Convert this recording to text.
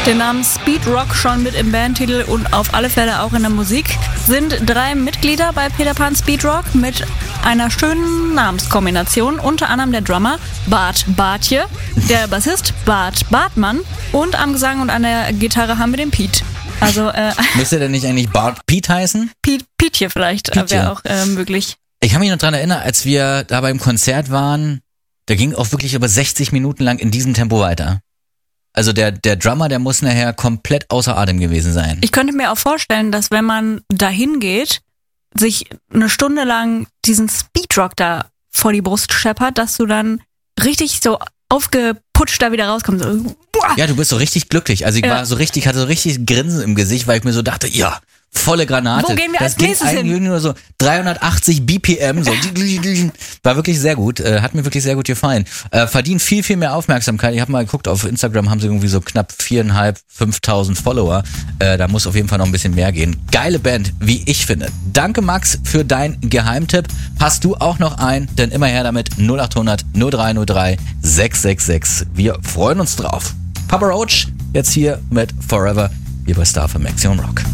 Den Namen Speed Rock schon mit im Bandtitel und auf alle Fälle auch in der Musik. Sind 3 Mitglieder bei Peter Pan Speed Rock mit einer schönen Namenskombination. Unter anderem der Drummer Bart Bartje, der Bassist Bart Bartmann und am Gesang und an der Gitarre haben wir den Pete. Also müsste der nicht eigentlich Bart Pete heißen? Pietje vielleicht, wäre auch möglich. Ich kann mich noch dran erinnern, als wir da beim Konzert waren, da ging auch wirklich über 60 Minuten lang in diesem Tempo weiter. Also der Drummer, der muss nachher komplett außer Atem gewesen sein. Ich könnte mir auch vorstellen, dass wenn man dahin geht, sich eine Stunde lang diesen Speedrock da vor die Brust scheppert, dass du dann richtig so aufgeputscht da wieder rauskommst. So, ja, du bist so richtig glücklich. Also ich hatte so richtig Grinsen im Gesicht, weil ich mir so dachte, ja, volle Granate. Wo gehen wir als nächstes hin? Das ging nur so 380 BPM, so. War wirklich sehr gut, hat mir wirklich sehr gut gefallen. Verdient viel, viel mehr Aufmerksamkeit. Ich habe mal geguckt, auf Instagram haben sie irgendwie so knapp 4.500, 5.000 Follower. Da muss auf jeden Fall noch ein bisschen mehr gehen. Geile Band, wie ich finde. Danke Max für deinen Geheimtipp. Hast du auch noch einen? Denn immer her damit 0800 0303 666. Wir freuen uns drauf. Papa Roach, jetzt hier mit Forever, hier bei Star für Action Rock.